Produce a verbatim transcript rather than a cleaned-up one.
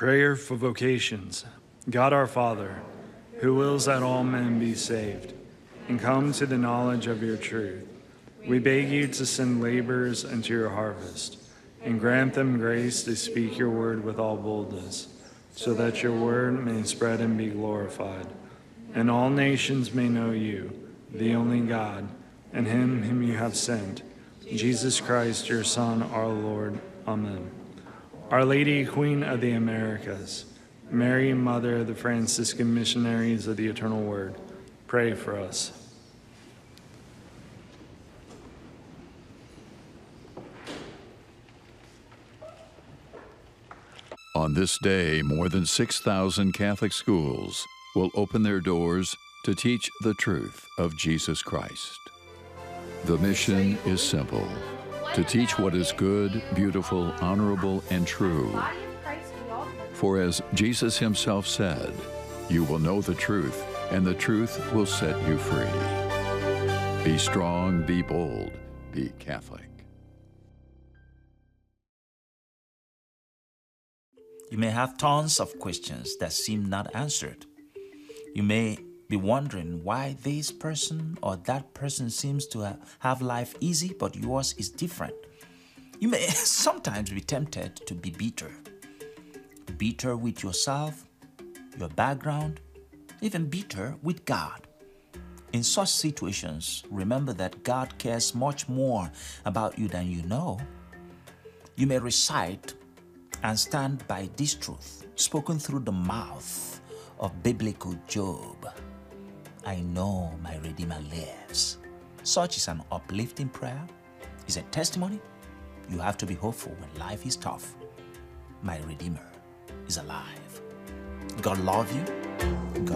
Prayer for vocations. God our Father, who wills that all men be saved and come to the knowledge of your truth, we beg you to send laborers into your harvest and grant them grace to speak your word with all boldness, so that your word may spread and be glorified, and all nations may know you, the only God, and him whom you have sent, Jesus Christ, your Son, our Lord. Amen. Our Lady, Queen of the Americas, Mary, Mother of the Franciscan Missionaries of the Eternal Word, pray for us. On this day, more than six thousand Catholic schools will open their doors to teach the truth of Jesus Christ. The mission is simple: to teach what is good, beautiful, honorable, and true. For as Jesus himself said, you will know the truth, and the truth will set you free. Be strong, be bold, be Catholic. You may have tons of questions that seem not answered. You may be wondering why this person or that person seems to have life easy, but yours is different. You may sometimes be tempted to be bitter. Bitter with yourself, your background, even bitter with God. In such situations, remember that God cares much more about you than you know. You may recite and stand by this truth, spoken through the mouth of biblical Job. I know my Redeemer lives. Such is an uplifting prayer. It's a testimony. You have to be hopeful when life is tough. My Redeemer is alive. God love you. God